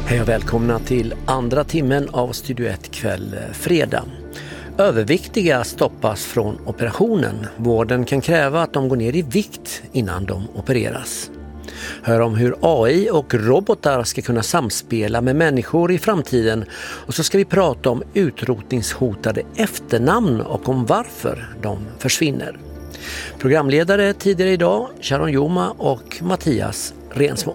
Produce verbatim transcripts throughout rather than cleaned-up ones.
Hej och välkomna till andra timmen av Studio ett kväll fredag. Överviktiga stoppas från operationen. Vården kan kräva att de går ner i vikt innan de opereras. Hör om hur A I och robotar ska kunna samspela med människor i framtiden. Och så ska vi prata om utrotningshotade efternamn och om varför de försvinner. Programledare tidigare idag, Sharon Joma och Mattias Rensmo.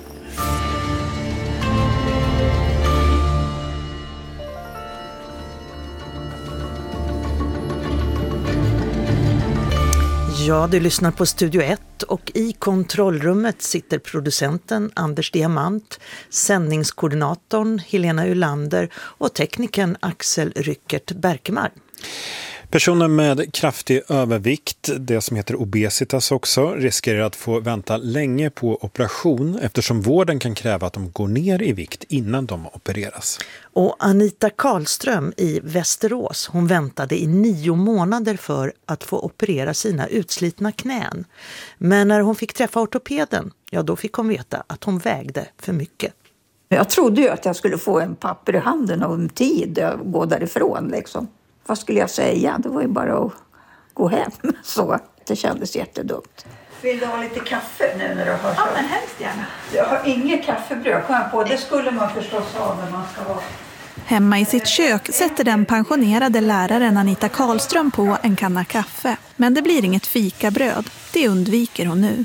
Ja, du lyssnar på Studio ett och i kontrollrummet sitter producenten Anders Diamant, sändningskoordinatorn Helena Ulander och teknikern Axel Ryckert Berkemar. Personer med kraftig övervikt, det som heter obesitas också, riskerar att få vänta länge på operation eftersom vården kan kräva att de går ner i vikt innan de opereras. Och Anita Karlström i Västerås, hon väntade i nio månader för att få operera sina utslitna knän. Men när hon fick träffa ortopeden, ja då fick hon veta att hon vägde för mycket. Jag trodde ju att jag skulle få en papper i handen och en tid att gå därifrån liksom. Vad skulle jag säga? Det var ju bara att gå hem. Så det kändes jättedumt. Vill du ha lite kaffe nu när du har Ja, men hemskt gärna. Jag har inget kaffebröd, kom jag på. Det skulle man förstås ha när man ska vara. Hemma i sitt kök sätter den pensionerade läraren Anita Karlström på en kanna kaffe. Men det blir inget fikabröd. Det undviker hon nu.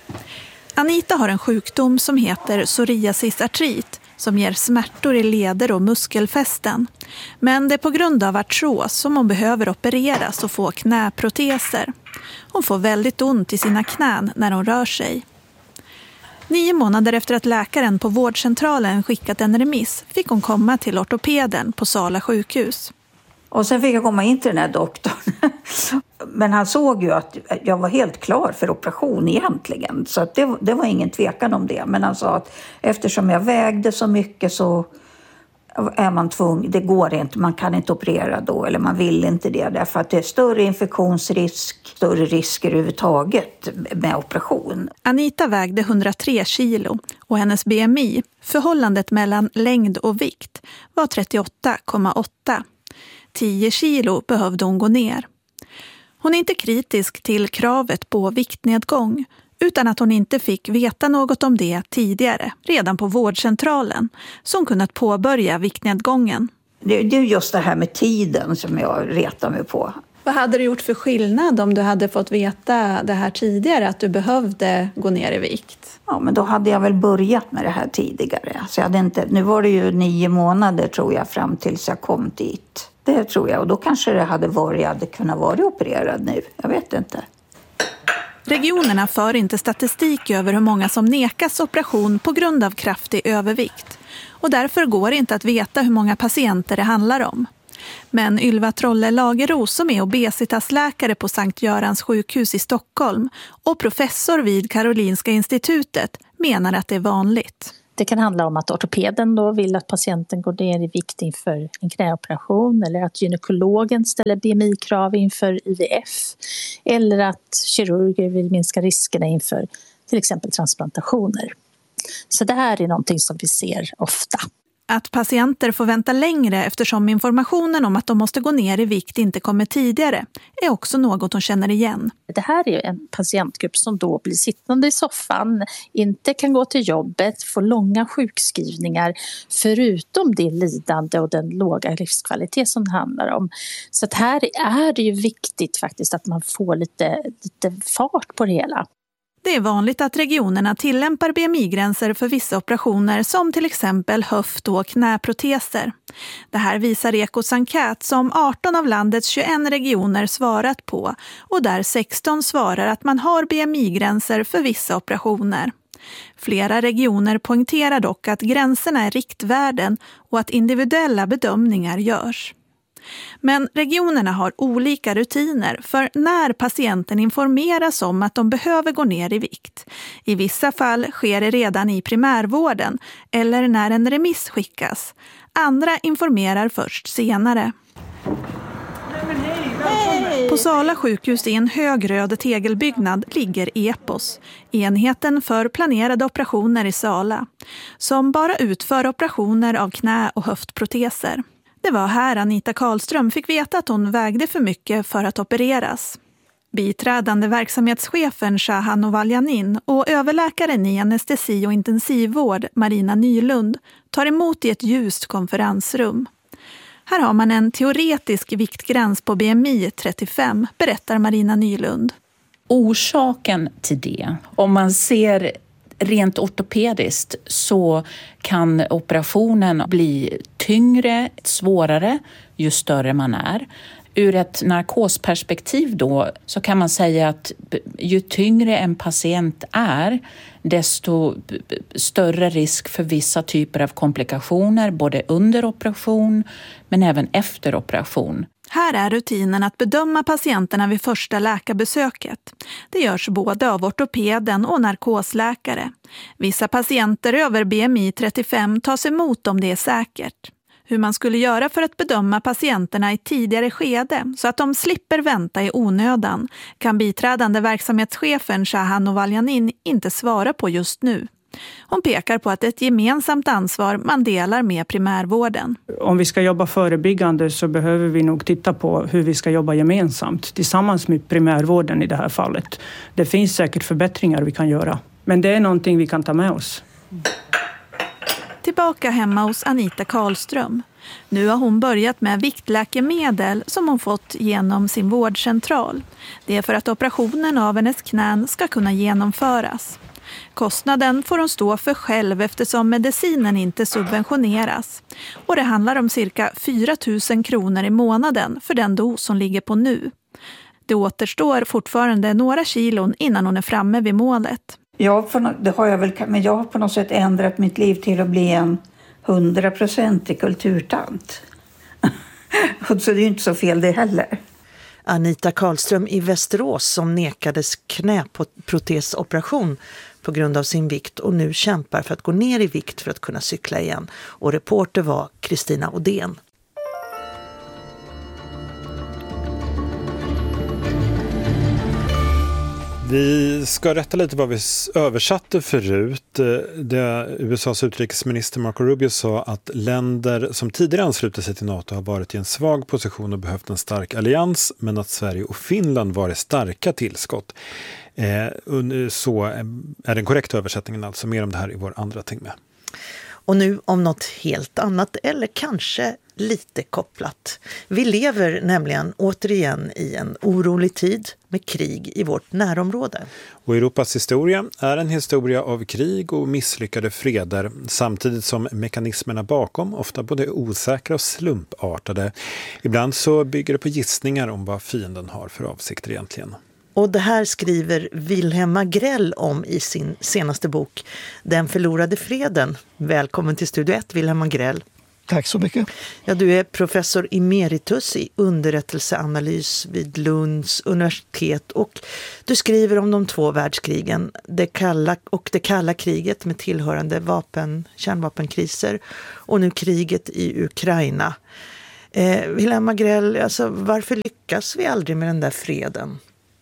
Anita har en sjukdom som heter psoriasisartrit, som ger smärtor i leder och muskelfästen. Men det är på grund av artros som hon behöver opereras och få knäproteser. Hon får väldigt ont i sina knän när hon rör sig. Nio månader efter att läkaren på vårdcentralen skickat en remiss fick hon komma till ortopeden på Sala sjukhus. Och sen fick jag komma in till den här doktorn. Men han såg ju att jag var helt klar för operation egentligen. Så att det, det var ingen tvekan om det. Men han sa att eftersom jag vägde så mycket så är man tvungen. Det går inte, man kan inte operera då. Eller man vill inte det. Därför att det är större infektionsrisk, större risker överhuvudtaget med operation. Anita vägde hundratre kilo och hennes B M I, förhållandet mellan längd och vikt, var trettioåtta komma åtta. tio kilo behövde hon gå ner. Hon är inte kritisk till kravet på viktnedgång utan att hon inte fick veta något om det tidigare, redan på vårdcentralen, som kunnat påbörja viktnedgången. Det, det är just det här med tiden som jag retar mig på. Vad hade du gjort för skillnad om du hade fått veta det här tidigare, att du behövde gå ner i vikt? Ja, men då hade jag väl börjat med det här tidigare. Så jag hade inte, nu var det ju nio månader tror jag fram tills jag kom dit. Det tror jag, och då kanske det hade varit, jag hade kunnat vara opererad nu. Jag vet inte. Regionerna för inte statistik över hur många som nekas operation på grund av kraftig övervikt. Och därför går det inte att veta hur många patienter det handlar om. Men Ylva Trolle Lageros, som är obesitasläkare på Sankt Görans sjukhus i Stockholm och professor vid Karolinska institutet, menar att det är vanligt. Det kan handla om att ortopeden då vill att patienten går ner i vikt inför en knäoperation, eller att gynekologen ställer B M I-krav inför I V F, eller att kirurger vill minska riskerna inför till exempel transplantationer. Så det här är någonting som vi ser ofta. Att patienter får vänta längre eftersom informationen om att de måste gå ner i vikt inte kommer tidigare är också något hon känner igen. Det här är en patientgrupp som då blir sittande i soffan, inte kan gå till jobbet, får långa sjukskrivningar förutom det lidande och den låga livskvalitet som det handlar om. Så att här är det ju viktigt faktiskt att man får lite, lite fart på det hela. Det är vanligt att regionerna tillämpar B M I-gränser för vissa operationer som till exempel höft- och knäproteser. Det här visar Ekos enkät som arton av landets tjugoett regioner svarat på och där sexton svarar att man har B M I-gränser för vissa operationer. Flera regioner poängterar dock att gränserna är riktvärden och att individuella bedömningar görs. Men regionerna har olika rutiner för när patienten informeras om att de behöver gå ner i vikt. I vissa fall sker det redan i primärvården eller när en remiss skickas. Andra informerar först senare. Nej men hej, På Sala sjukhus i en hög röd tegelbyggnad ligger Epos, enheten för planerade operationer i Sala, som bara utför operationer av knä- och höftproteser. Det var här Anita Karlström fick veta att hon vägde för mycket för att opereras. Biträdande verksamhetschefen Shahan Ovaljanin och överläkaren i anestesi- och intensivvård Marina Nylund tar emot i ett ljust konferensrum. Här har man en teoretisk viktgräns på B M I trettiofem, berättar Marina Nylund. Orsaken till det, om man ser rent ortopediskt, så kan operationen bli tyngre, svårare ju större man är. Ur ett narkosperspektiv då så kan man säga att ju tyngre en patient är, desto större risk för vissa typer av komplikationer både under operation men även efter operation. Här är rutinen att bedöma patienterna vid första läkarbesöket. Det görs både av ortopeden och narkosläkare. Vissa patienter över B M I trettiofem tas emot om det är säkert. Hur man skulle göra för att bedöma patienterna i tidigare skede så att de slipper vänta i onödan kan biträdande verksamhetschefen Shahan Ovaljanin inte svara på just nu. Hon pekar på att ett gemensamt ansvar man delar med primärvården. Om vi ska jobba förebyggande så behöver vi nog titta på hur vi ska jobba gemensamt tillsammans med primärvården i det här fallet. Det finns säkert förbättringar vi kan göra, men det är någonting vi kan ta med oss. Tillbaka hemma hos Anita Karlström. Nu har hon börjat med viktläkemedel som hon fått genom sin vårdcentral. Det är för att operationen av hennes knän ska kunna genomföras. Kostnaden får hon stå för själv eftersom medicinen inte subventioneras. Och det handlar om cirka fyra tusen kronor i månaden för den dos hon ligger på nu. Det återstår fortfarande några kilon innan hon är framme vid målet. Ja, det har jag väl, men jag har på något sätt ändrat mitt liv till att bli en hundraprocentig kulturtant. Så det är ju inte så fel det heller. Anita Karlström i Västerås som nekades knäprotesoperation på grund av sin vikt och nu kämpar för att gå ner i vikt för att kunna cykla igen. Och reporter var Kristina Odén. Vi ska rätta lite vad vi översatte förut. Det U S A:s utrikesminister Marco Rubio sa att länder som tidigare anslutit sig till NATO har varit i en svag position och behövt en stark allians, men att Sverige och Finland var starka tillskott. Så är den korrekta översättningen, alltså mer om det här i vår andra timme. Och nu om något helt annat, eller kanske lite kopplat. Vi lever nämligen återigen i en orolig tid med krig i vårt närområde. Och Europas historia är en historia av krig och misslyckade freder, samtidigt som mekanismerna bakom ofta både osäkra och slumpartade. Ibland så bygger det på gissningar om vad fienden har för avsikter egentligen. Och det här skriver Wilhelm Agrell om i sin senaste bok Den förlorade freden. Välkommen till Studio ett, Wilhelm Agrell. Tack så mycket. Ja, du är professor emeritus i underrättelseanalys vid Lunds universitet och du skriver om de två världskrigen, det kalla och det kalla kriget med tillhörande vapen, kärnvapenkriser och nu kriget i Ukraina. Eh, Wilhelm Agrell, alltså, varför lyckas vi aldrig med den där freden?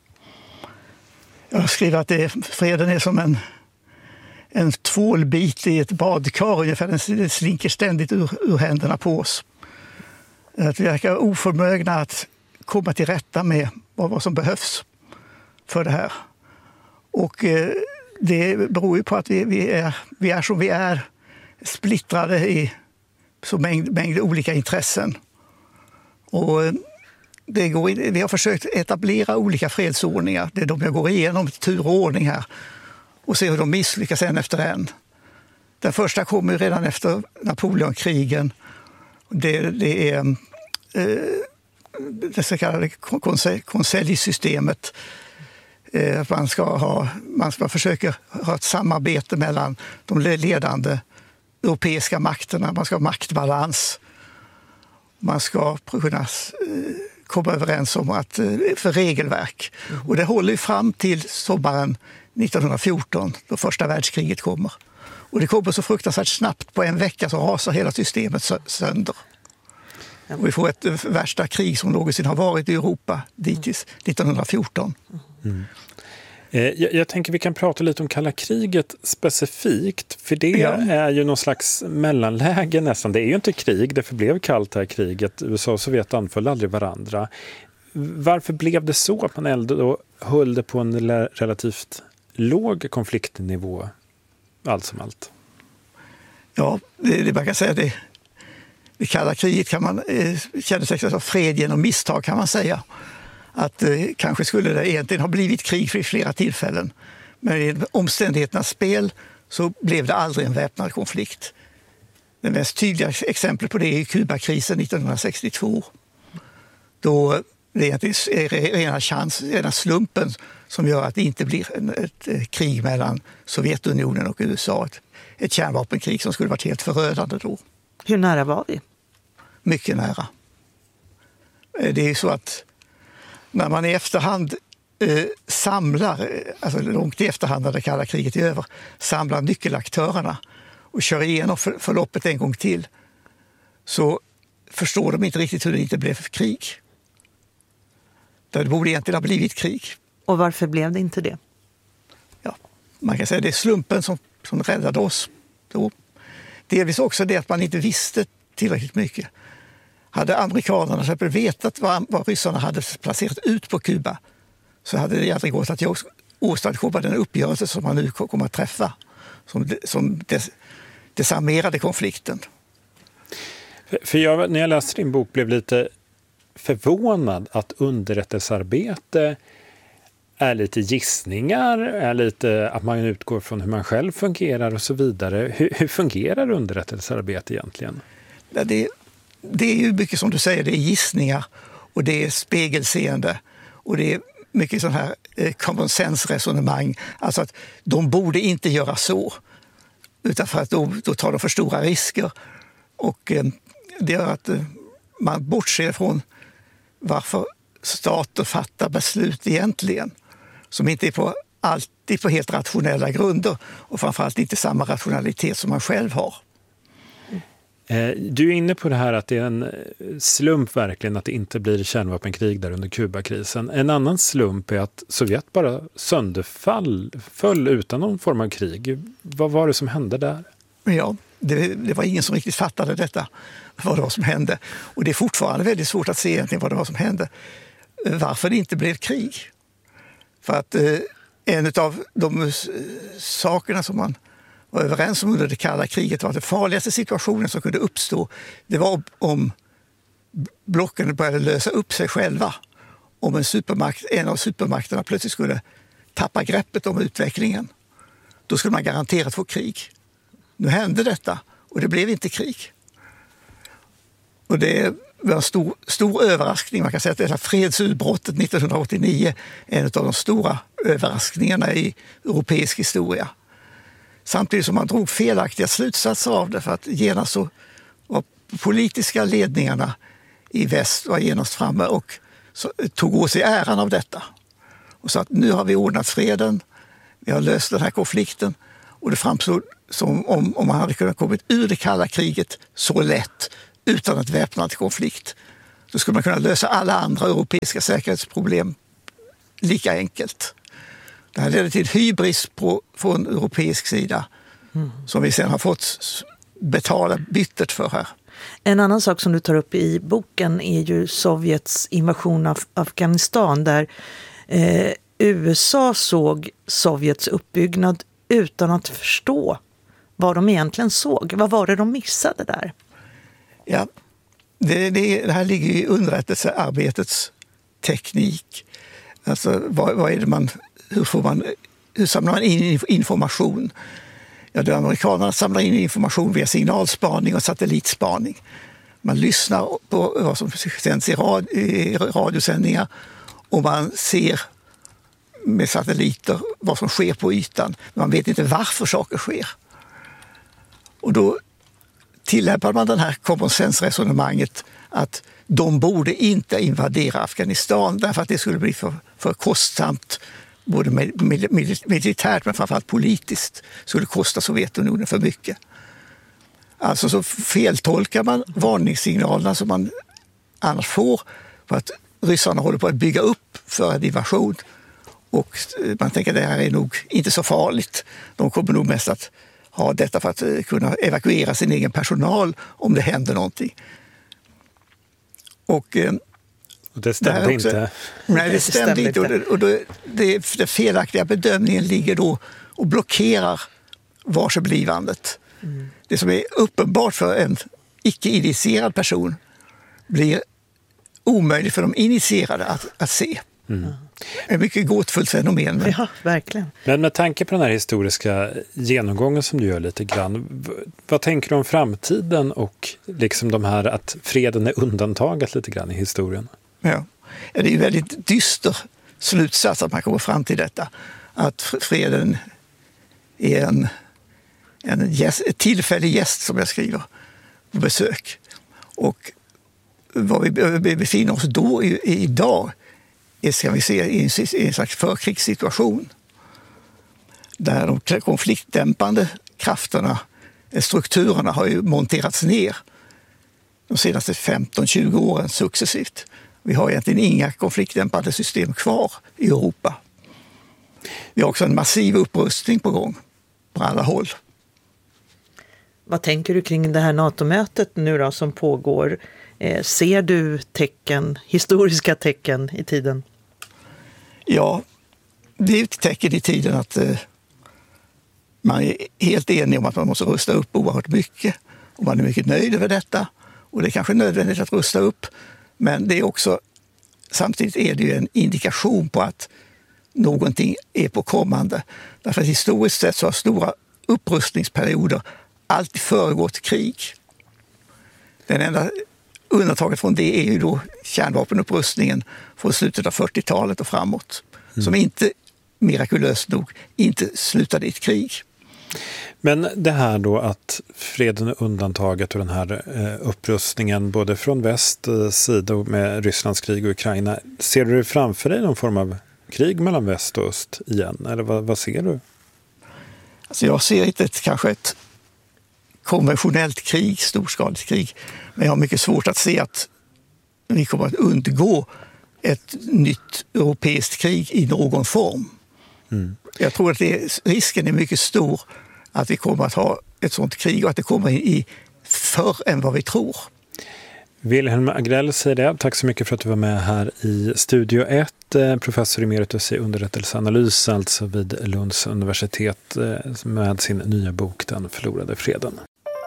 Jag skriver att det, freden är som en, en tvålbit i ett badkar, ungefär. Den slinker ständigt ur, ur händerna på oss. Att vi verkar oförmögna att komma till rätta med vad, vad som behövs för det här. Och eh, det beror ju på att vi, vi, är, vi är som vi är, splittrade i så mängd, mängd olika intressen. Och det går, vi har försökt etablera olika fredsordningar. Det är de jag går igenom turordning här och ser hur de misslyckas en efter en. Den första kommer ju redan efter Napoleonkrigen. Det, det är eh, det så kallade konseljsystemet. Eh, man ska ha, man ska försöka ha ett samarbete mellan de ledande europeiska makterna. Man ska ha maktbalans. Man ska kunna komma överens om att, för regelverk. Och det håller ju fram till sommaren nittonhundrafjorton då första världskriget kommer. Och det kommer så fruktansvärt snabbt, på en vecka så rasar hela systemet sönder. Och vi får ett värsta krig som någonsin har varit i Europa dittills, nittonhundrafjorton. Mm. Jag, jag tänker vi kan prata lite om kalla kriget specifikt, för det ja. är ju någon slags mellanläge nästan. Det är ju inte krig, det förblev kallt det här kriget. U S A och Sovjet anföll aldrig varandra. Varför blev det så att man ändå höll det på en relativt låg konfliktnivå, allt som allt? Ja, det, det man kan säga det. Det kalla kriget kan man eh, kännetecknas av fred genom misstag, kan man säga. Att eh, kanske skulle det egentligen ha blivit krig för flera tillfällen. Men i omständigheternas spel så blev det aldrig en väpnad konflikt. Det mest tydliga exemplet på det är Kubakrisen nittonhundrasextiotvå. Då det egentligen är rena, chans, rena slumpen som gör att det inte blir en, ett, ett krig mellan Sovjetunionen och U S A. Ett, ett kärnvapenkrig som skulle varit helt förödande då. Hur nära var vi? Mycket nära. Det är ju så att när man i efterhand eh, samlar, alltså långt i efterhand när det kalla kriget är över, samlar nyckelaktörerna och kör igenom för, förloppet en gång till, så förstår de inte riktigt hur det inte blev krig. Det borde egentligen ha blivit krig. Och varför blev det inte det? Ja, man kan säga att det är slumpen som, som räddade oss då. Delvis också det att man inte visste tillräckligt mycket. Hade amerikanerna så vetat vad, vad ryssarna hade placerat ut på Kuba, så hade det aldrig gått att åstadkomma den uppgörelse som man nu kommer att träffa, som, som des, desarmerade konflikten. För, för jag, när jag läste din bok, blev lite förvånad att underrättelsearbete är lite gissningar, är lite att man utgår från hur man själv fungerar och så vidare. Hur, hur fungerar underrättelsearbete egentligen? Ja, det, det är ju mycket som du säger, det är gissningar och det är spegelseende och det är mycket sån här eh, common sense-resonemang. Alltså att de borde inte göra så, utan för att då, då tar de för stora risker. Och eh, det gör att eh, man bortser från varför stater fattar beslut egentligen, som inte är på, alltid på helt rationella grunder och framförallt inte samma rationalitet som man själv har. Du är inne på det här att det är en slump verkligen att det inte blir kärnvapenkrig där under Kubakrisen. En annan slump är att Sovjet bara sönderfall föll utan någon form av krig. Vad var det som hände där? Ja, det, det var ingen som riktigt fattade detta, vad det var som hände. Och det är fortfarande väldigt svårt att se egentligen vad det var som hände. Varför det inte blev krig. För att eh, en av de sakerna som man var överens om under det kalla kriget var att den farligaste situationen som kunde uppstå, det var om blocken började lösa upp sig själva. Om en supermakt, en av supermakterna plötsligt skulle tappa greppet om utvecklingen, då skulle man garanterat få krig. Nu hände detta och det blev inte krig. Och det var en stor, stor överraskning. Man kan säga att det här fredsutbrottet nittonhundraåttionio är en av de stora överraskningarna i europeisk historia. Samtidigt som man drog felaktiga slutsatser av det, för att genast så var politiska ledningarna i väst var genast framme och så, tog åt sig äran av detta. Och sa att nu har vi ordnat freden, vi har löst den här konflikten, och det framstod som om, om man hade kunnat komma ur det kalla kriget så lätt utan ett väpnad konflikt. Då skulle man kunna lösa alla andra europeiska säkerhetsproblem lika enkelt. Det här ledde till hybris på, från europeisk sida mm. som vi sedan har fått betala bittert för här. En annan sak som du tar upp i boken är ju Sovjets invasion av Afghanistan, där eh, U S A såg Sovjets uppbyggnad utan att förstå vad de egentligen såg. Vad var det de missade där? Ja, det, det, det här ligger i underrättelsearbetets teknik. Alltså, vad, vad är det man, hur, får man, hur samlar man in information? Ja, de amerikanerna samlar in information via signalspaning och satellitspaning. Man lyssnar på vad som sänds i, rad, i radiosändningar och man ser med satelliter vad som sker på ytan. Man vet inte varför saker sker. Och då tillämpar man den här common sense-resonemanget att de borde inte invadera Afghanistan därför att det skulle bli för, för kostsamt, både mil, mil, militärt men framförallt politiskt, skulle kosta Sovjetunionen för mycket. Alltså så feltolkar man varningssignalerna som man annars får, för att ryssarna håller på att bygga upp för en invasion. Och man tänker att det här är nog inte så farligt. De kommer nog mest att ha detta för att kunna evakuera sin egen personal om det händer någonting. Och, och det stämde det också, inte. Nej, det stämde, det stämde inte. Och, det, och det, det, det felaktiga bedömningen ligger då och blockerar varseblivandet. Mm. Det som är uppenbart för en icke-initierad person blir omöjligt för de initierade att, att se. Mm. Ett mycket gåtfullt fenomen. Men... Ja, verkligen. Men med tanke på den här historiska genomgången som du gör lite grann, vad tänker du om framtiden och liksom de här att freden är undantaget lite grann i historien? Ja, det är ju väldigt dyster slutsats att man kommer fram till detta. Att freden är en, en gäst, ett tillfällig gäst, som jag skriver, på besök. Och vad vi befinner oss då i, i idag är, ska vi se, i en, i en slags förkrigssituation där de konfliktdämpande krafterna, strukturerna har ju monterats ner de senaste femton tjugo åren successivt. Vi har egentligen inga konfliktdämpande system kvar i Europa. Vi har också en massiv upprustning på gång på alla håll. Vad tänker du kring det här NATO-mötet nu då som pågår? Eh, ser du tecken, historiska tecken i tiden? Ja, det är ett tecken i tiden att eh, man är helt enig om att man måste rusta upp oerhört mycket. Och man är mycket nöjd över detta. Och det är kanske nödvändigt att rusta upp. Men det är också, samtidigt är det ju en indikation på att någonting är på kommande. Därför att historiskt sett så har stora upprustningsperioder alltid föregått krig. Den enda undantaget från det är ju då kärnvapenupprustningen från slutet av fyrtiotalet och framåt. Mm. Som inte, mirakulöst nog, inte slutade i ett krig. Men det här då att freden är undantaget och den här eh, upprustningen både från väst eh, sida med Rysslands krig och Ukraina. Ser du framför dig någon form av krig mellan väst och öst igen? Eller vad, vad ser du? Alltså jag ser inte ett, kanske ett konventionellt krig, storskaligt krig. Men jag har mycket svårt att se att vi kommer att undgå ett nytt europeiskt krig i någon form. Mm. Jag tror att det, risken är mycket stor att vi kommer att ha ett sånt krig och att det kommer i förr än vad vi tror. Wilhelm Agrell säger det. Tack så mycket för att du var med här i Studio ett. Professor emeritus i underrättelseanalys, alltså vid Lunds universitet, med sin nya bok Den förlorade freden.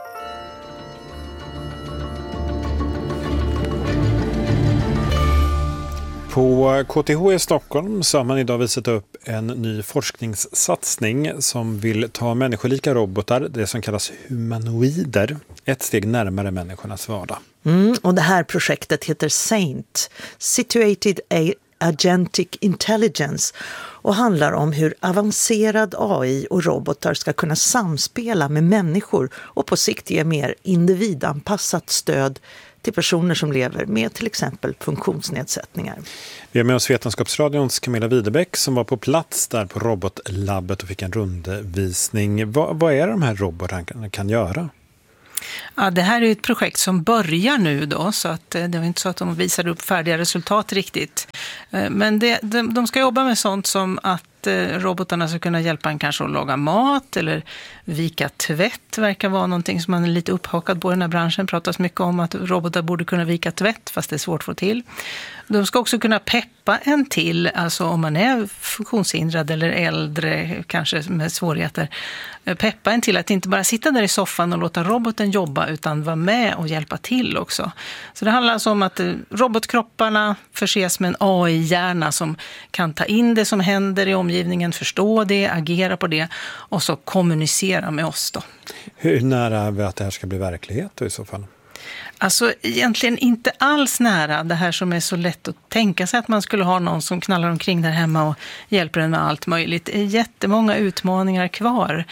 På K T H i Stockholm så har man idag visat upp en ny forskningssatsning som vill ta människolika robotar, det som kallas humanoider, ett steg närmare människornas vardag. Mm, och det här projektet heter SAINT, Situated Agentic Intelligence, och handlar om hur avancerad A I och robotar ska kunna samspela med människor och på sikt ge mer individanpassat stöd till personer som lever med till exempel funktionsnedsättningar. Vi har med oss Vetenskapsradions Camilla Widebeck som var på plats där på robotlabbet och fick en rundvisning. Vad, vad är de här robotarna kan, kan göra? Ja, det här är ett projekt som börjar nu då, så att det är inte så att de visar upp färdiga resultat riktigt. Men det, de, de ska jobba med sånt som att robotarna ska kunna hjälpa en kanske att laga mat eller vika tvätt, verkar vara någonting som man är lite upphakad på i den här branschen. Det pratas mycket om att robotar borde kunna vika tvätt, fast det är svårt att få till. De ska också kunna peppa en till, alltså om man är funktionshindrad eller äldre, kanske med svårigheter, peppa en till att inte bara sitta där i soffan och låta roboten jobba, utan vara med och hjälpa till också. Så det handlar alltså om att robotkropparna förses med en A I-hjärna som kan ta in det som händer i omgivningen, förstå det, agera på det och så kommunicera med oss då. Hur nära är vi att det här ska bli verklighet då i så fall? Alltså egentligen inte alls nära det här som är så lätt att tänka sig att man skulle ha någon som knallar omkring där hemma och hjälper en med allt möjligt. Det är jättemånga utmaningar kvar.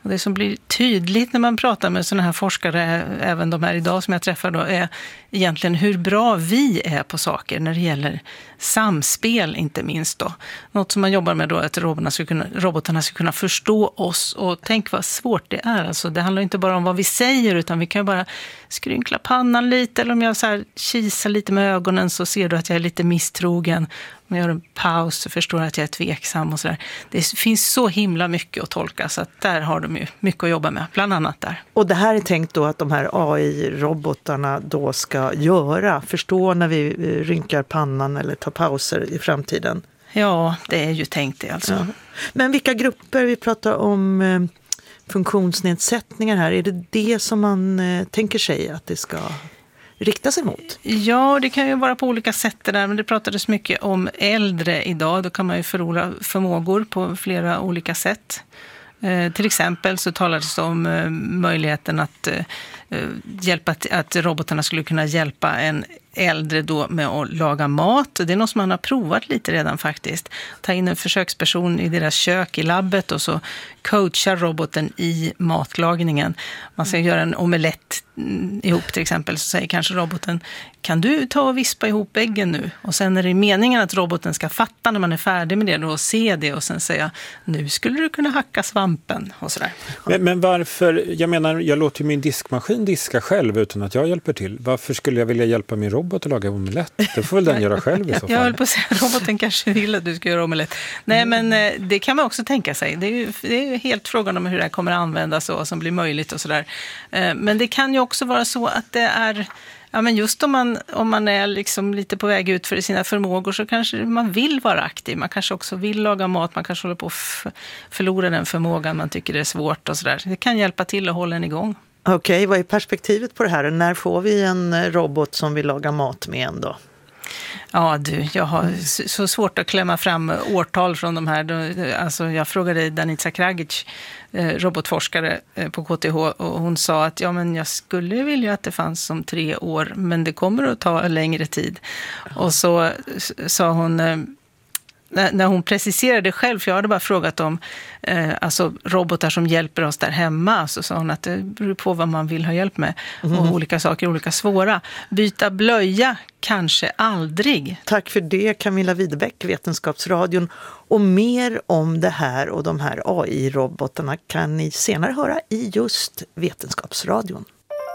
Och det som blir tydligt när man pratar med sådana här forskare, även de här idag som jag träffar då, är egentligen hur bra vi är på saker när det gäller samspel, inte minst då. Något som man jobbar med då är att robotarna ska kunna, robotarna ska kunna förstå oss, och tänk vad svårt det är. Alltså, det handlar inte bara om vad vi säger, utan vi kan ju bara skrynkla pannan lite, eller om jag så här kisar lite med ögonen så ser du att jag är lite misstrogen. Om jag gör en paus så förstår jag att jag är tveksam och sådär. Det finns så himla mycket att tolka, så att där har de ju mycket att jobba med, bland annat där. Och det här är tänkt då att de här A I-robotarna då ska göra, förstå när vi rynkar pannan eller tar pauser i framtiden. Ja, det är ju tänkt det alltså. Ja. Men vilka grupper, vi pratar om eh, funktionsnedsättningar här, är det det som man eh, tänker sig att det ska rikta sig mot? Ja, det kan ju vara på olika sätt det där, men det pratades mycket om äldre idag. Då kan man ju förlora förmågor på flera olika sätt. Eh, till exempel så talades det om eh, möjligheten att eh, hjälpa, att robotarna skulle kunna hjälpa en äldre då med att laga mat. Det är något som man har provat lite redan faktiskt. Ta in en försöksperson i deras kök i labbet och så coachar roboten i matlagningen. Man ska göra en omelett ihop till exempel, så säger kanske roboten: kan du ta och vispa ihop äggen nu? Och sen är det meningen att roboten ska fatta när man är färdig med det och se det och sen säga: nu skulle du kunna hacka svampen och sådär. Men, men varför, jag menar, jag låter ju min diskmaskin diska själv utan att jag hjälper till. Varför skulle jag vilja hjälpa min robot att laga omelett? Det får väl den göra själv i så fall. Jag höll på att säga, roboten kanske vill att du ska göra omelett. Nej, men det kan man också tänka sig. Det är ju, det är ju helt frågan om hur det här kommer att användas och vad som blir möjligt och sådär. Men det kan ju också vara så att det är, ja, men just om man, om man är liksom lite på väg ut för sina förmågor, så kanske man vill vara aktiv. Man kanske också vill laga mat. Man kanske håller på att f- förlora den förmågan man tycker det är svårt och sådär. Det kan hjälpa till att hålla den igång. Okej, okay, vad är perspektivet på det här? När får vi en robot som vill laga mat med en då? Ja du, jag har så svårt att klämma fram årtal från de här. Alltså jag frågade Danica Kragic, robotforskare på K T H, och hon sa att ja, men jag skulle vilja att det fanns om tre år, men det kommer att ta längre tid. Och så sa hon, när hon preciserade själv, för jag hade bara frågat om eh, alltså robotar som hjälper oss där hemma, så sa hon att det beror på vad man vill ha hjälp med. Mm. Och olika saker, olika svåra. Byta blöja, kanske aldrig. Tack för det, Camilla Widebeck, Vetenskapsradion. Och mer om det här och de här A I-robotarna kan ni senare höra i just Vetenskapsradion.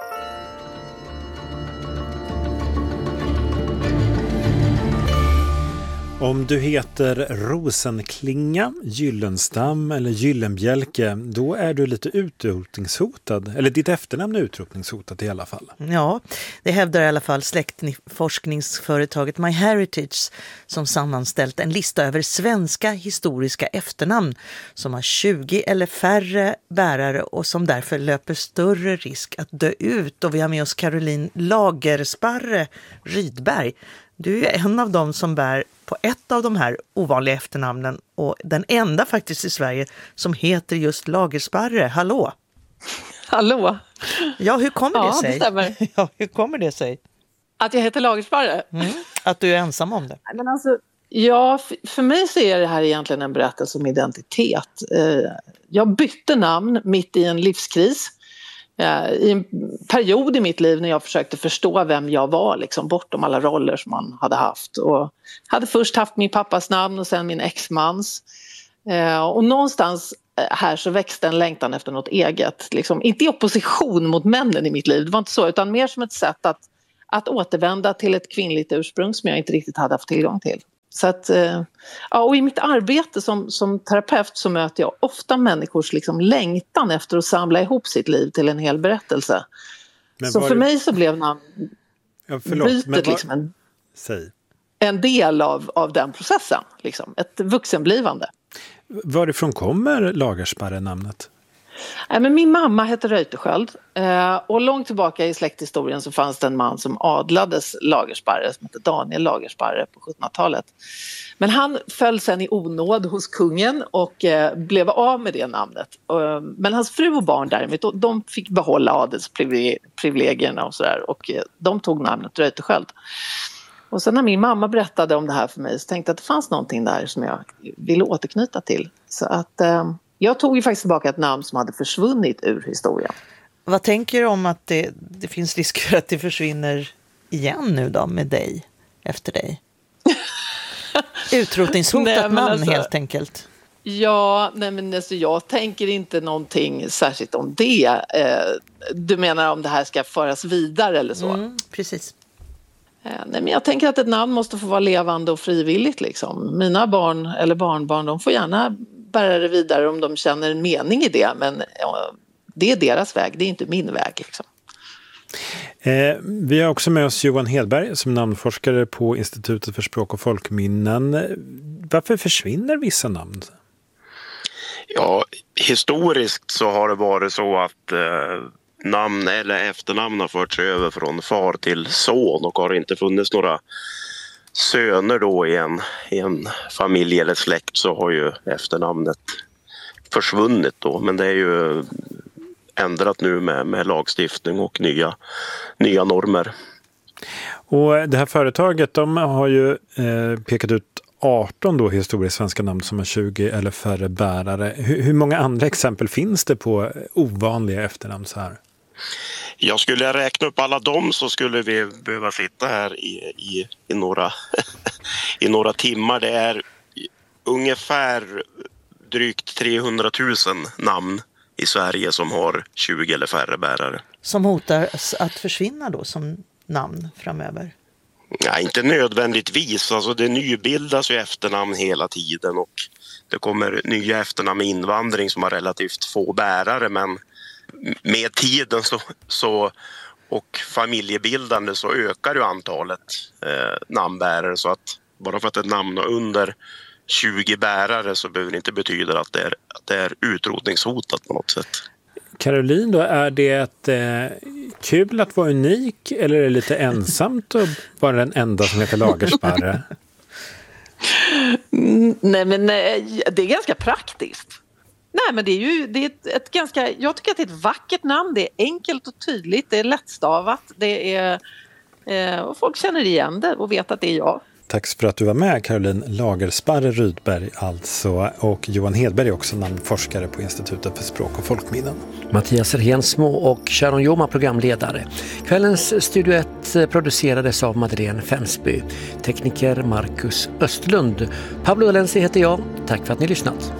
Om du heter Rosenklinga, Gyllenstam eller Gyllenbjälke, då är du lite utrotningshotad. Eller ditt efternamn är utrotningshotat i alla fall. Ja, det hävdar i alla fall släktforskningsföretaget MyHeritage, som sammanställt en lista över svenska historiska efternamn som har tjugo eller färre bärare och som därför löper större risk att dö ut. Och vi har med oss Caroline Lagersparre Rydberg. Du är en av dem som bär på ett av de här ovanliga efternamnen, och den enda faktiskt i Sverige som heter just Lagersparre. Hallå! Hallå! Ja, hur kommer ja, det sig? Det stämmer. Ja, hur kommer det sig? Att jag heter Lagersparre? Mm. Att du är ensam om det? Men alltså, ja, för mig så är det här egentligen en berättelse om identitet. Jag bytte namn mitt i en livskris. I en period i mitt liv när jag försökte förstå vem jag var, liksom bortom alla roller som man hade haft. Och hade först haft min pappas namn och sen min exmans. Och någonstans här så växte en längtan efter något eget. Liksom, inte i opposition mot männen i mitt liv, det var inte så, utan mer som ett sätt att, att återvända till ett kvinnligt ursprung som jag inte riktigt hade haft tillgång till. Så att, ja, och i mitt arbete som, som terapeut så möter jag ofta människors liksom längtan efter att samla ihop sitt liv till en hel berättelse. Men så för det... mig så blev namn ja, förlåt, bytet men var... liksom en, Säg. en del av, av den processen. Liksom, ett vuxenblivande. Varifrån kommer Lagersparre-namnet? Nej, men min mamma hette Reuterskiöld eh, och långt tillbaka i släkthistorien så fanns det en man som adlades Lagersparre som hette Daniel Lagersparre på sjuttonhundratalet. Men han föll sen i onåd hos kungen och eh, blev av med det namnet. Uh, men hans fru och barn däremot, de fick behålla adelsprivilegierna och sådär, och eh, de tog namnet Reuterskiöld. Och sen när min mamma berättade om det här för mig så tänkte jag att det fanns någonting där som jag ville återknyta till. Så att... Eh, Jag tog ju faktiskt tillbaka ett namn som hade försvunnit ur historien. Vad tänker du om att det, det finns risk för att det försvinner igen nu då med dig, efter dig? Utrotningshotat Nej, men namn alltså, helt enkelt. Ja, nej men alltså, jag tänker inte någonting särskilt om det. Eh, du menar om det här ska föras vidare eller så? Mm, precis. Eh, nej, men jag tänker att ett namn måste få vara levande och frivilligt. Liksom. Mina barn eller barnbarn, de får gärna bära det vidare om de känner en mening i det. Men ja, det är deras väg, det är inte min väg. Liksom. Eh, vi har också med oss Johan Hedberg som namnforskare på Institutet för språk och folkminnen. Varför försvinner vissa namn? Ja, historiskt så har det varit så att eh, namn eller efternamn har förts över från far till son och har inte funnits några söner då i en, i en familj eller släkt så har ju efternamnet försvunnit då. Men det är ju ändrat nu med, med lagstiftning och nya, nya normer. Och det här företaget, de har ju eh, pekat ut arton då historiskt svenska namn som har tjugo eller färre bärare. Hur, hur många andra exempel finns det på ovanliga efternamn så här? Jag skulle jag räkna upp alla dem så skulle vi behöva sitta här i, i, i, några, i några timmar. Det är ungefär drygt trehundratusen namn i Sverige som har tjugo eller färre bärare. Som hotar att försvinna då som namn framöver? Nej, inte nödvändigtvis. Alltså det nybildas ju efternamn hela tiden och det kommer nya efternamn med invandring som har relativt få bärare, men med tiden så, så och familjebildande så ökar ju antalet eh, namnbärare, så att bara för att ett namn har under tjugo bärare så behöver det inte betyda att det är, att det är utrotningshotat på något sätt. Caroline, då, är det eh, kul att vara unik eller är det lite ensamt att vara den enda som heter Lagersparre? Mm, nej, men nej, det är ganska praktiskt. Nej, men det är ju det är ett, ett ganska, jag tycker att det är ett vackert namn. Det är enkelt och tydligt, det är lättstavat, det är, eh, och folk känner igen det och vet att det är jag. Tack för att du var med, Caroline Lagersparre Rydberg alltså, och Johan Hedberg också, namnforskare på Institutet för språk och folkminnen. Mattias Rhensmo och Sharon Joma programledare. Kvällens Studio ett producerades av Madeleine Fensby. Tekniker Marcus Östlund. Pablo Alensi heter jag. Tack för att ni lyssnat.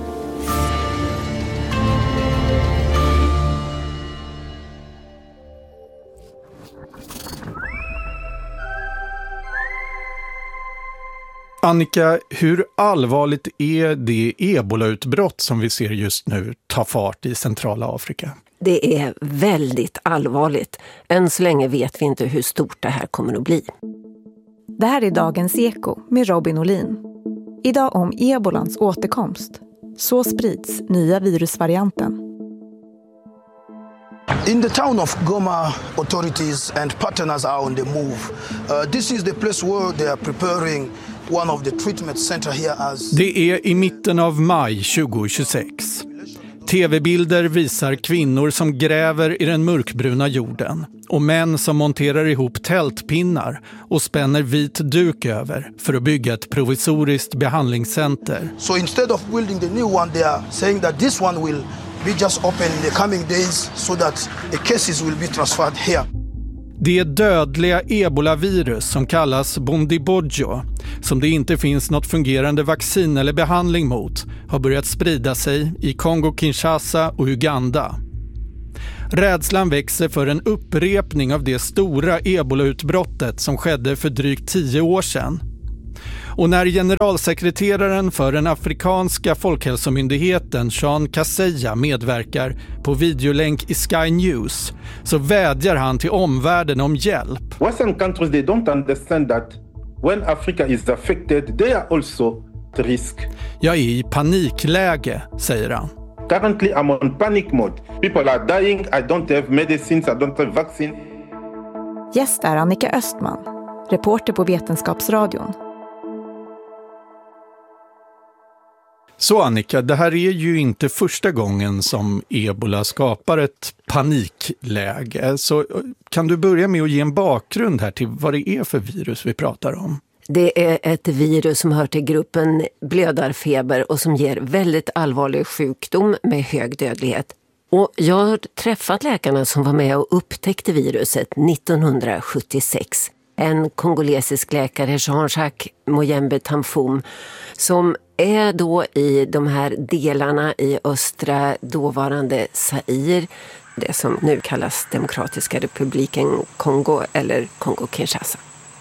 Annika, hur allvarligt är det ebolautbrott som vi ser just nu ta fart i centrala Afrika? Det är väldigt allvarligt. Än så länge vet vi inte hur stort det här kommer att bli. Det här är Dagens Eko med Robin Olin. Idag om ebolans återkomst. Så sprids nya virusvarianten. In the town of Goma, authorities and partners are on the move. Uh, this is the place where they are preparing one of the treatment center here as... Det är i mitten av maj tjugohundratjugosex. Tv-bilder visar kvinnor som gräver i den mörkbruna jorden och män som monterar ihop tältpinnar och spänner vit duk över för att bygga ett provisoriskt behandlingscenter. So instead of building the new one, they are saying that this one will be just open in the coming days so that the cases will be transferred here. Det dödliga ebolavirus som kallas Bundibugyo, som det inte finns något fungerande vaccin eller behandling mot, har börjat sprida sig i Kongo-Kinshasa och Uganda. Rädslan växer för en upprepning av det stora ebolautbrottet som skedde för drygt tio år sedan. Och när generalsekreteraren för den afrikanska folkhälsomyndigheten Jean Kaseya medverkar på videolänk i Sky News så vädjar han till omvärlden om hjälp. Western countries, they don't understand that when Africa is affected, they are also at risk. Jag är i panikläge, säger han. Currently I'm on panic mode. People are dying, I don't have medicines, I don't have vaccine. Gäst är Annika Östman, reporter på Vetenskapsradion. Så Annika, det här är ju inte första gången som ebola skapar ett panikläge. Så kan du börja med att ge en bakgrund här till vad det är för virus vi pratar om? Det är ett virus som hör till gruppen blödarfeber och som ger väldigt allvarlig sjukdom med hög dödlighet. Och jag har träffat läkarna som var med och upptäckte viruset nittonhundrasjuttiosex. En kongolesisk läkare, Jean-Jacques Moyembe Tamfum, som är då i de här delarna i östra dåvarande Zaire, det som nu kallas Demokratiska republiken Kongo eller Kongo-Kinshasa.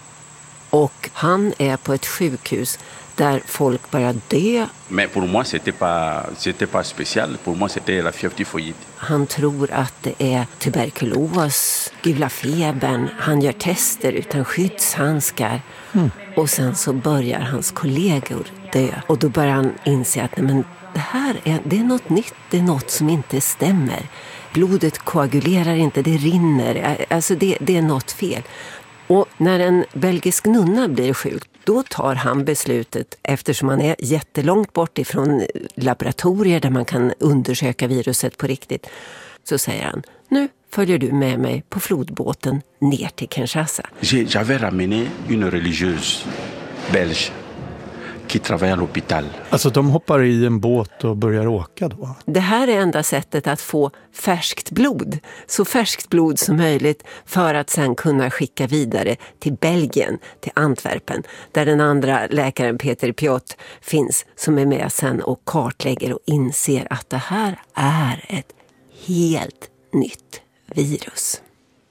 Och han är på ett sjukhus där folk börjar dö. Men pour moi c'était pas c'était pas spécial, pour moi c'était la fièvre typhoïde. Han tror att det är tuberkulos, gula febern. Han gör tester utan skyddshandskar. Mm. Och sen så börjar hans kollegor dö. Och då börjar han inse att nej, men det här är, det är något nytt, det är något som inte stämmer. Blodet koagulerar inte, det rinner. Alltså det, det är något fel. Och när en belgisk nunna blir sjuk, då tar han beslutet, eftersom han är jättelångt bort ifrån laboratorier där man kan undersöka viruset på riktigt, så säger han, nu följer du med mig på flodbåten ner till Kinshasa. J'avais ramené une religieuse belge qui travaille à l'hôpital. Alltså de hoppar i en båt och börjar åka då? Det här är enda sättet att få färskt blod, så färskt blod som möjligt, för att sen kunna skicka vidare till Belgien, till Antwerpen, där den andra läkaren Peter Piot finns, som är med sen och kartlägger och inser att det här är ett helt nytt virus.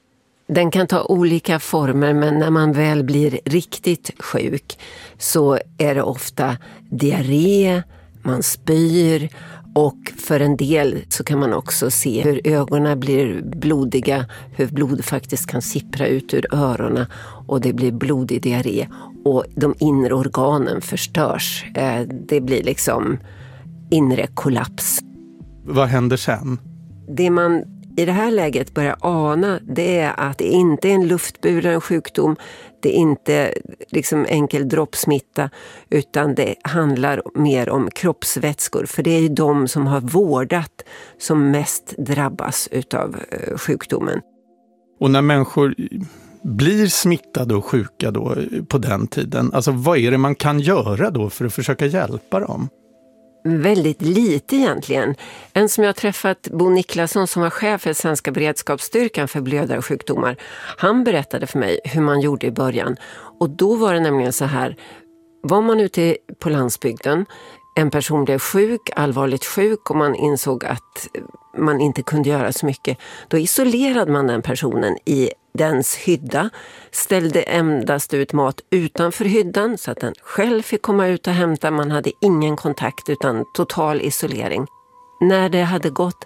Den kan ta olika former, men när man väl blir riktigt sjuk så är det ofta diarré, man spyr, och för en del så kan man också se hur ögonen blir blodiga, hur blod faktiskt kan sippra ut ur öronen och det blir blodig diarré och de inre organen förstörs. Det blir liksom inre kollaps. Vad händer sen? Det man i det här läget börjar ana, det är att det inte är en luftburen sjukdom, det är inte liksom enkel droppsmitta, utan det handlar mer om kroppsvätskor, för det är ju de som har vårdat som mest drabbas utav sjukdomen. Och när människor blir smittade och sjuka då på den tiden, alltså vad är det man kan göra då för att försöka hjälpa dem? Väldigt lite egentligen. En som jag har träffat, Bo Niklasson, som var chef för Svenska beredskapsstyrkan för blödarsjukdomar, han berättade för mig hur man gjorde i början. Och då var det nämligen så här, var man ute på landsbygden, en person blev sjuk, allvarligt sjuk, och man insåg att man inte kunde göra så mycket, då isolerade man den personen i dens hydda, ställde endast ut mat utanför hyddan så att den själv fick komma ut och hämta. Man hade ingen kontakt utan total isolering. När det hade gått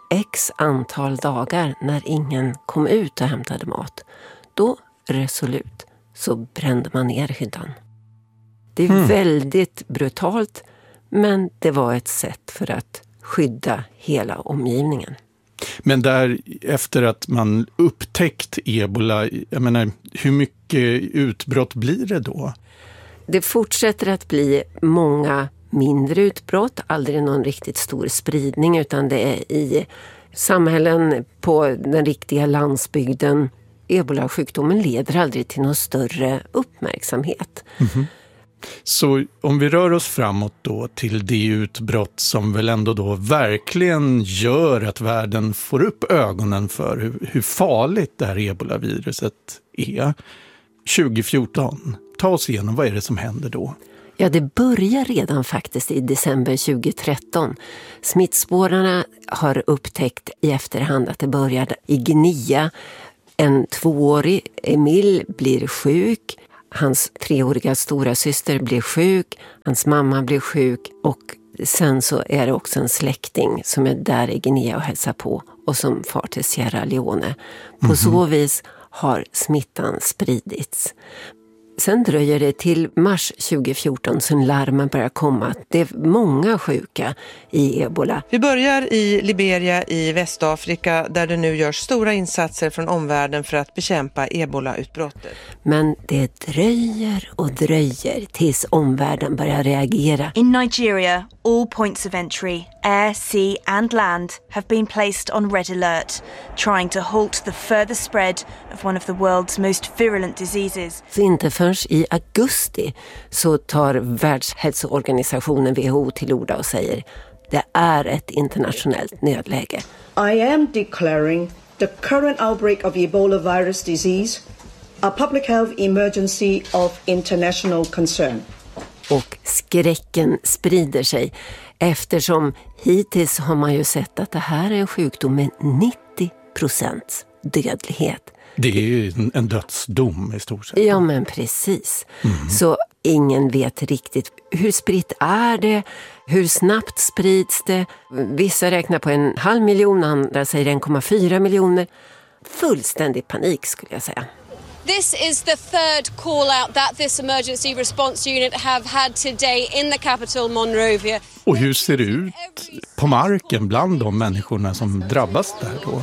x antal dagar när ingen kom ut och hämtade mat, då resolut så brände man ner hyddan. Det är mm. väldigt brutalt, men det var ett sätt för att skydda hela omgivningen. Men där efter att man upptäckt ebola, jag menar, hur mycket utbrott blir det då? Det fortsätter att bli många mindre utbrott, aldrig någon riktigt stor spridning, utan det är i samhällen på den riktiga landsbygden. Ebola-sjukdomen leder aldrig till någon större uppmärksamhet. Mm-hmm. Så om vi rör oss framåt då till det utbrott som väl ändå då verkligen gör att världen får upp ögonen för hur, hur farligt det här ebolaviruset är. tjugo fjorton, ta oss igenom, vad är det som händer då? Ja, det börjar redan faktiskt i december tjugo tretton. Smittspårarna har upptäckt i efterhand att det började i Guinea. En tvåårig Emil blir sjuk. Hans treåriga stora syster blir sjuk, hans mamma blir sjuk, och sen så är det också en släkting som är där i Guinea och hälsar på och som far till Sierra Leone. På mm-hmm. så vis har smittan spridits. Sen dröjer det till mars tjugo fjorton så larmen börjar komma. Det är många sjuka i ebola. Vi börjar i Liberia i Västafrika där det nu görs stora insatser från omvärlden för att bekämpa ebola-utbrottet. Men det dröjer och dröjer tills omvärlden börjar reagera. In Nigeria, all points of entry, air, sea and land have been placed on red alert, trying to halt the further spread of one of the world's most virulent diseases. Så inte för förrän i augusti så tar Världshälsoorganisationen W H O till orda och säger det är ett internationellt nödläge. I am declaring the current outbreak of Ebola virus disease a public health emergency of international concern. Och skräcken sprider sig eftersom hittills har man ju sett att det här är en sjukdom med nittio procent dödlighet. Det är ju en dödsdom i stort sett. Ja, men precis. Mm. Så ingen vet riktigt hur spritt är det, hur snabbt sprids det. Vissa räknar på en halv miljon, andra säger en komma fyra miljoner. Fullständig panik skulle jag säga. This is the third call out that this emergency response unit have had today in the capital Monrovia. Och hur ser det ut på marken bland de människorna som drabbas där då?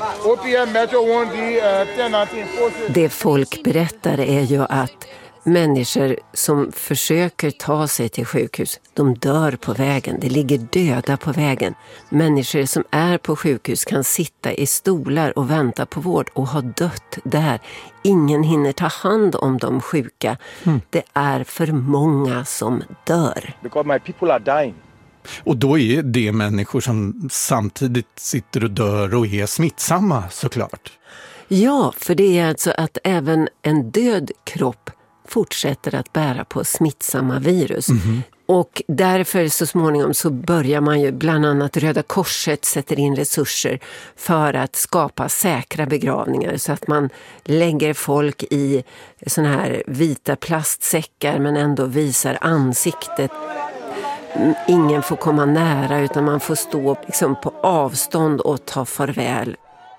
Det folk berättar är ju att människor som försöker ta sig till sjukhus, de dör på vägen. Det ligger döda på vägen. Människor som är på sjukhus kan sitta i stolar och vänta på vård och ha dött där. Ingen hinner ta hand om de sjuka. Mm. Det är för många som dör. Because my people are dying. Och då är det människor som samtidigt sitter och dör och är smittsamma såklart. Ja, för det är alltså att även en död kropp fortsätter att bära på smittsamma virus. Mm-hmm. Och därför så småningom så börjar man ju bland annat Röda Korset sätter in resurser för att skapa säkra begravningar så att man lägger folk i såna här vita plastsäckar men ändå visar ansiktet. Ingen får komma nära utan man får stå liksom på avstånd och ta farväl.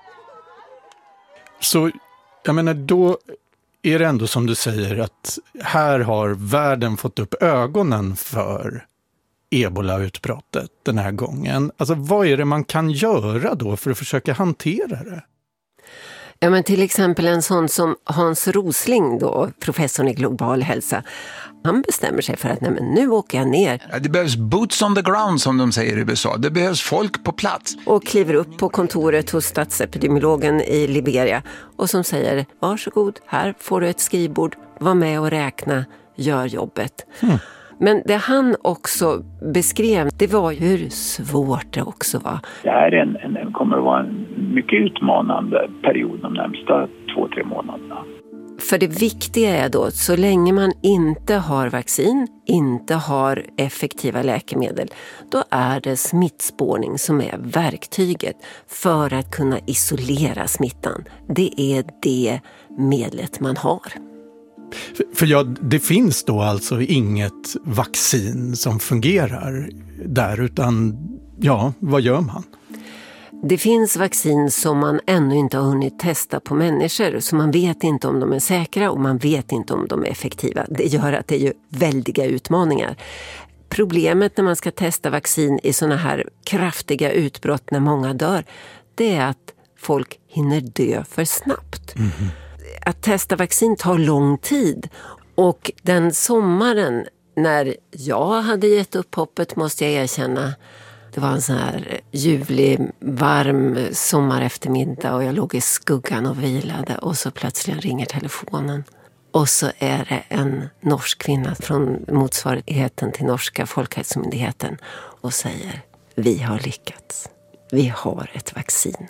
Så jag menar då är det ändå som du säger att här har världen fått upp ögonen för Ebola-utbrottet den här gången. Alltså vad är det man kan göra då för att försöka hantera det? Ja, men till exempel en sån som Hans Rosling då, professorn i global hälsa. Han bestämmer sig för att nej, men nu åker jag ner. Ja, det behövs boots on the ground som de säger i U S A. Det behövs folk på plats. Och kliver upp på kontoret hos statsepidemiologen i Liberia och som säger varsågod, här får du ett skrivbord, var med och räkna, gör jobbet. Mm. Men det han också beskrev, det var hur svårt det också var. Det här är en, en, kommer att vara en mycket utmanande period de närmsta två, tre månaderna. För det viktiga är då, så länge man inte har vaccin, inte har effektiva läkemedel, då är det smittspårning som är verktyget för att kunna isolera smittan. Det är det medlet man har. För, för ja, det finns då alltså inget vaccin som fungerar där, utan ja, vad gör man? Det finns vaccin som man ännu inte har hunnit testa på människor, så man vet inte om de är säkra och man vet inte om de är effektiva. Det gör att det är ju väldiga utmaningar. Problemet när man ska testa vaccin i såna här kraftiga utbrott när många dör, det är att folk hinner dö för snabbt. Mm-hmm. Att testa vaccin tar lång tid, och den sommaren när jag hade gett upp hoppet måste jag erkänna, det var en sån här ljuvlig, varm sommar eftermiddag och jag låg i skuggan och vilade och så plötsligt ringer telefonen. Och så är det en norsk kvinna från motsvarigheten till norska folkhälsomyndigheten och säger, vi har lyckats. Vi har ett vaccin.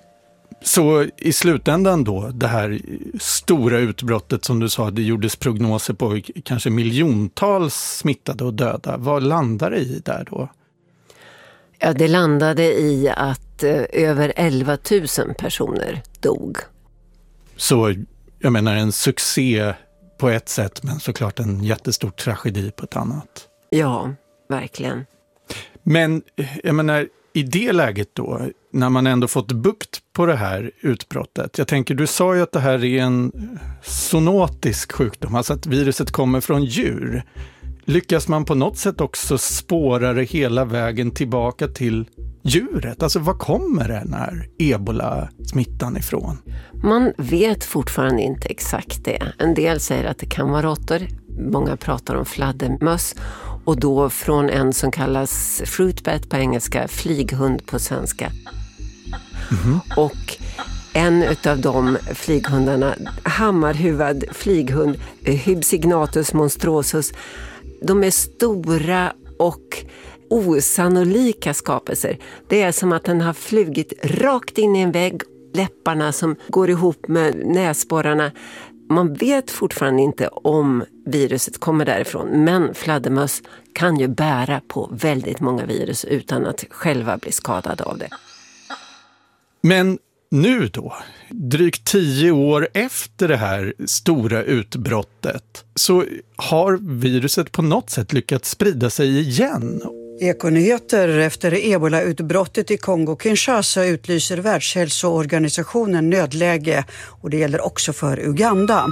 Så i slutändan då, det här stora utbrottet som du sa, det gjordes prognoser på kanske miljontals smittade och döda. Vad landar det i där då? Ja, det landade i att eh, över elva tusen personer dog. Så jag menar en succé på ett sätt, men såklart en jättestor tragedi på ett annat. Ja, verkligen. Men jag menar, i det läget då, när man ändå fått bukt på det här utbrottet. Jag tänker, du sa ju att det här är en zoonotisk sjukdom, alltså att viruset kommer från djur. Lyckas man på något sätt också spåra det hela vägen tillbaka till djuret? Alltså vad kommer den här ebola-smittan ifrån? Man vet fortfarande inte exakt det. En del säger att det kan vara råttor. Många pratar om fladdermöss. Och då från en som kallas fruit bat på engelska, flyghund på svenska. Mm-hmm. Och En av de flyghundarna, hammarhuvad flyghund, Hypsignathus monstrosus, de är stora och osannolika skapelser. Det är som att den har flugit rakt in i en vägg, läpparna som går ihop med näsborrarna. Man vet fortfarande inte om viruset kommer därifrån, men fladdermöss kan ju bära på väldigt många virus utan att själva bli skadade av det. Men nu då, drygt tio år efter det här stora utbrottet, så har viruset på något sätt lyckats sprida sig igen. Ekonyheter efter ebola-utbrottet i Kongo-Kinshasa utlyser Världshälsoorganisationen nödläge, och det gäller också för Uganda.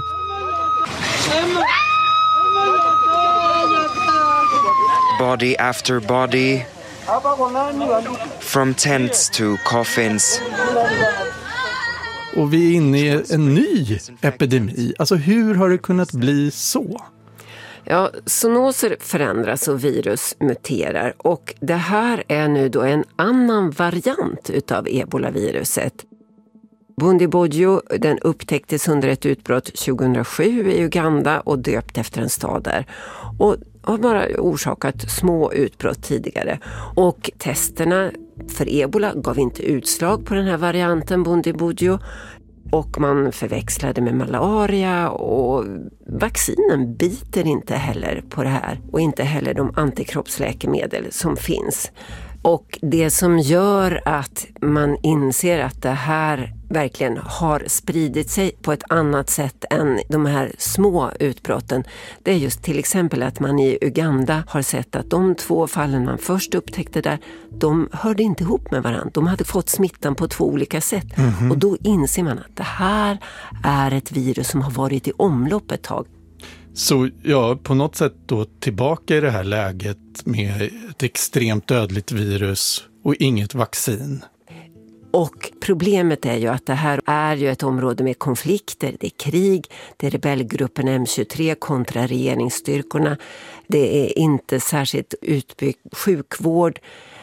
Body after body, from tents to coffins. Och vi är inne i en ny epidemi. Alltså hur har det kunnat bli så? Ja, zoonoser förändras och virus muterar, och det här är nu då en annan variant utav ebolaviruset. Bundibugyo, den upptäcktes under ett utbrott tjugohundrasju i Uganda och döpt efter en stad där. Och har bara orsakat små utbrott tidigare. Och testerna för ebola gav inte utslag på den här varianten Bundibugyo. Och man förväxlade med malaria, och vaccinen biter inte heller på det här. Och inte heller de antikroppsläkemedel som finns. Och det som gör att man inser att det här verkligen har spridit sig på ett annat sätt än de här små utbrotten, det är just till exempel att man i Uganda har sett att de två fallen man först upptäckte där, de hörde inte ihop med varandra. De hade fått smittan på två olika sätt. Mm-hmm. Och då inser man att det här är ett virus som har varit i omlopp ett tag. Så ja, på något sätt då tillbaka i det här läget med ett extremt dödligt virus och inget vaccin. Och problemet är ju att det här är ju ett område med konflikter, det är krig, det är rebellgruppen M tjugotre kontra regeringsstyrkorna, det är inte särskilt utbyggd sjukvård,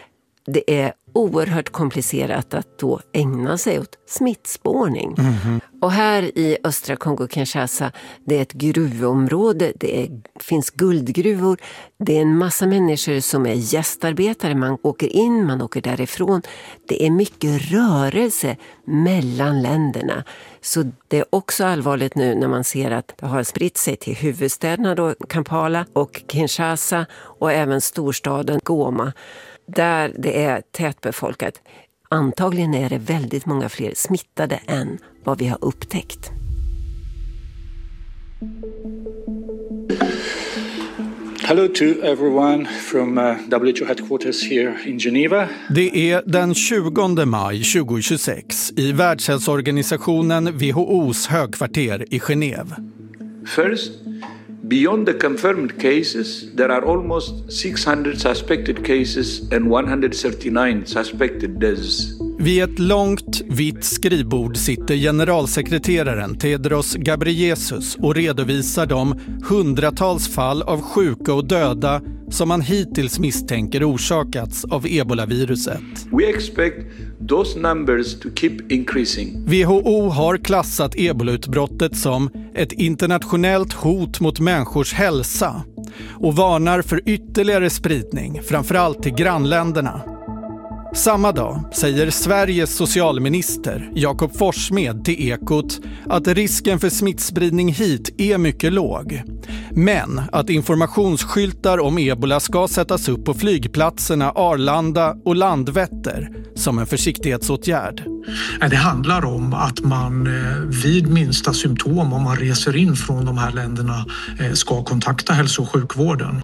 det är oerhört komplicerat att då ägna sig åt smittspårning. Mm-hmm. Och här i östra Kongo-Kinshasa, det är ett gruvområde, det är, finns guldgruvor, det är en massa människor som är gästarbetare, man åker in, man åker därifrån. Det är mycket rörelse mellan länderna. Så det är också allvarligt nu när man ser att det har spritt sig till huvudstäderna då, Kampala och Kinshasa, och även storstaden Goma, där det är tätbefolkat. Antagligen är det väldigt många fler smittade än vad vi har upptäckt. Hello to everyone from uh, W H O headquarters here in Geneva. Det är den tjugonde maj tjugohundratjugosex i Världshälsoorganisationen W H O:s högkvarter i Genève. First, beyond the confirmed cases, there are almost six hundred suspected cases and one hundred thirty-nine suspected deaths. Vid ett långt, vitt skrivbord sitter generalsekreteraren Tedros Ghebreyesus och redovisar de hundratals fall av sjuka och döda som man hittills misstänker orsakats av ebolaviruset. We expect those numbers to keep increasing. W H O har klassat ebolautbrottet som ett internationellt hot mot människors hälsa och varnar för ytterligare spridning, framförallt till grannländerna. Samma dag säger Sveriges socialminister Jakob Forssmed till Ekot att risken för smittspridning hit är mycket låg. Men att informationsskyltar om ebola ska sättas upp på flygplatserna Arlanda och Landvetter som en försiktighetsåtgärd. Det handlar om att man vid minsta symptom, om man reser in från de här länderna, ska kontakta hälso- och sjukvården.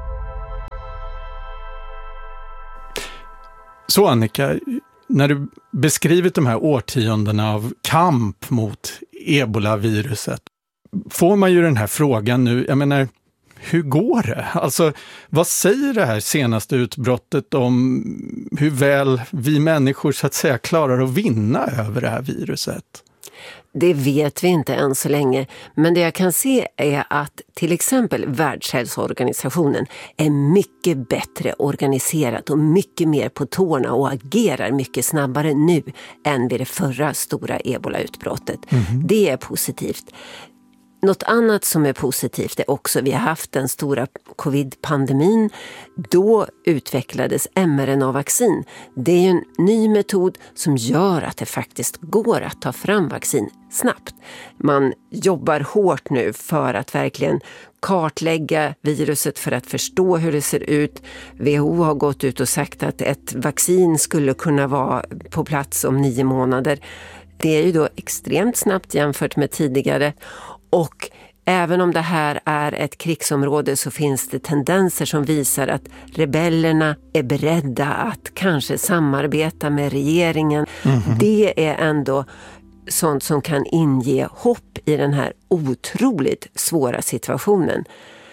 Så Annika, när du beskrivit de här årtiondena av kamp mot ebolaviruset, får man ju den här frågan nu, jag menar, hur går det? Alltså, vad säger det här senaste utbrottet om hur väl vi människor så att säga klarar att vinna över det här viruset? Det vet vi inte än så länge, men det jag kan se är att till exempel Världshälsoorganisationen är mycket bättre organiserat och mycket mer på tårna och agerar mycket snabbare nu än vid det förra stora ebola-utbrottet. Mm. Det är positivt. Något annat som är positivt är också vi har haft den stora covid-pandemin. Då utvecklades mRNA-vaccin. Det är en ny metod som gör att det faktiskt går att ta fram vaccin snabbt. Man jobbar hårt nu för att verkligen kartlägga viruset för att förstå hur det ser ut. W H O har gått ut och sagt att ett vaccin skulle kunna vara på plats om nio månader. Det är ju då extremt snabbt jämfört med tidigare. Och även om det här är ett krigsområde så finns det tendenser som visar att rebellerna är beredda att kanske samarbeta med regeringen. Mm-hmm. Det är ändå sånt som kan inge hopp i den här otroligt svåra situationen.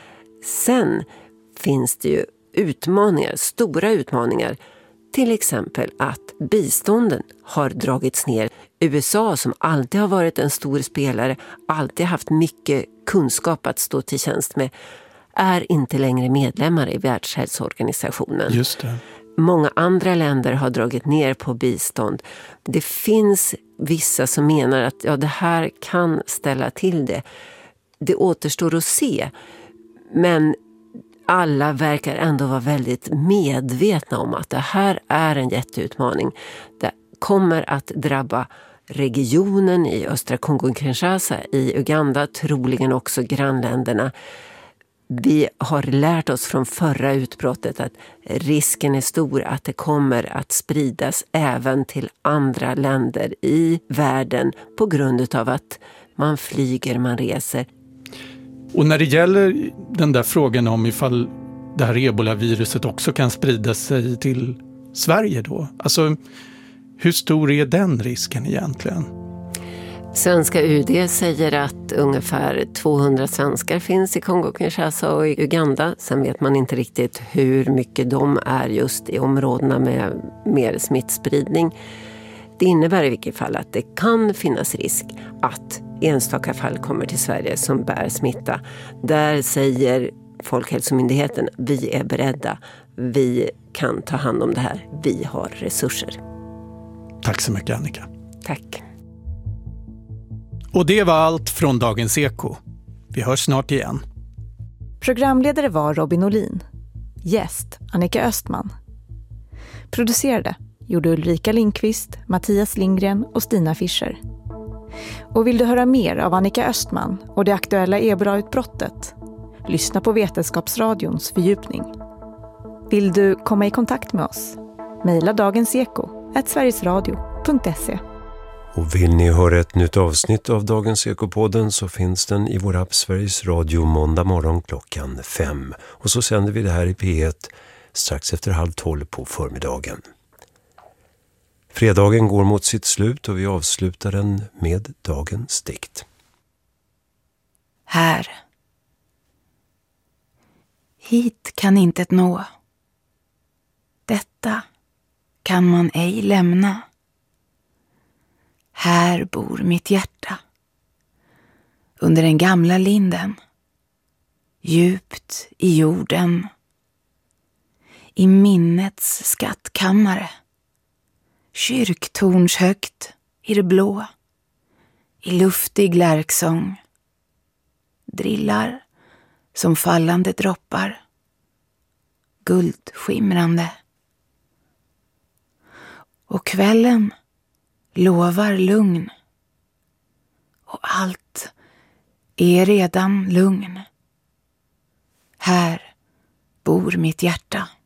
Sen finns det ju utmaningar, stora utmaningar. Till exempel att bistånden har dragits ner. U S A som alltid har varit en stor spelare, alltid haft mycket kunskap att stå till tjänst med, är inte längre medlemmar i Världshälsoorganisationen. Just det. Många andra länder har dragit ner på bistånd. Det finns vissa som menar att ja, det här kan ställa till det. Det återstår att se. Men alla verkar ändå vara väldigt medvetna om att det här är en jätteutmaning. Det kommer att drabba regionen i östra Kongo-Kinshasa, i Uganda, troligen också grannländerna. Vi har lärt oss från förra utbrottet att risken är stor att det kommer att spridas även till andra länder i världen på grund av att man flyger, man reser. Och när det gäller den där frågan om ifall det här ebola-viruset också kan sprida sig till Sverige då, alltså hur stor är den risken egentligen? Svenska U D säger att ungefär tvåhundra svenskar finns i Kongo-Kinshasa och i Uganda. Sen vet man inte riktigt hur mycket de är just i områdena med mer smittspridning. Det innebär i vilket fall att det kan finnas risk att enstaka fall kommer till Sverige som bär smitta. Där säger Folkhälsomyndigheten, vi är beredda, vi kan ta hand om det här, vi har resurser. Tack så mycket, Annika. Tack. Och det var allt från Dagens Eko. Vi hörs snart igen. Programledare var Robin Olin. Gäst Annika Östman. Producerade gjorde Ulrika Lindqvist, Mattias Lindgren och Stina Fischer. Och vill du höra mer av Annika Östman och det aktuella ebola-utbrottet? Lyssna på Vetenskapsradions fördjupning. Vill du komma i kontakt med oss? Maila dagenseko at sverigesradio punkt se. Och vill ni höra ett nytt avsnitt av Dagens Ekopodden så finns den i vår app Sveriges Radio måndag morgon klockan fem. Och så sänder vi det här i P ett strax efter halv tolv på förmiddagen. Fredagen går mot sitt slut och vi avslutar den med dagens dikt. Här. Hit kan intet nå. Detta kan man ej lämna. Här bor mitt hjärta. Under den gamla linden. Djupt i jorden. I minnets skattkammare. Kyrktorns högt i det blå. I luftig lärksång. Drillar som fallande droppar. Guldskimrande. Och kvällen lovar lugn. Och allt är redan lugn. Här bor mitt hjärta.